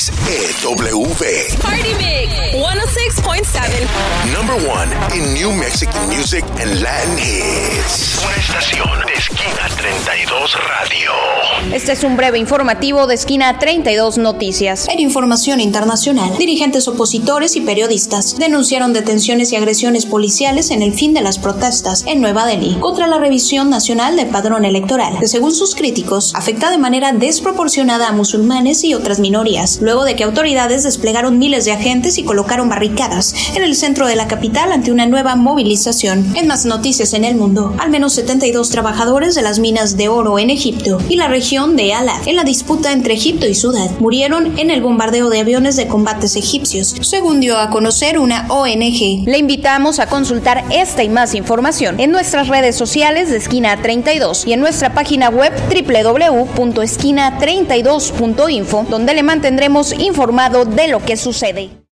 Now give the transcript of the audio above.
XEW. Party Mix 106.7. Number one in New Mexican music and Latin hits. Una estación de Esquina 32 Radio. Este es un breve informativo de Esquina 32 Noticias. En información internacional, dirigentes opositores y periodistas denunciaron detenciones y agresiones policiales en el fin de las protestas en Nueva Delhi contra la revisión nacional del padrón electoral, que según sus críticos afecta de manera desproporcionada a musulmanes y otras minorías, luego de que autoridades desplegaron miles de agentes y colocaron barricadas en el centro de la capital ante una nueva movilización. En más noticias en el mundo, al menos 72 trabajadores de las minas de oro en Egipto y la región de Alad, en la disputa entre Egipto y Sudán, murieron en el bombardeo de aviones de combates egipcios, según dio a conocer una ONG. Le invitamos a consultar esta y más información en nuestras redes sociales de Esquina 32 y en nuestra página web www.esquina32.info, donde le mantendremos informado de lo que sucede.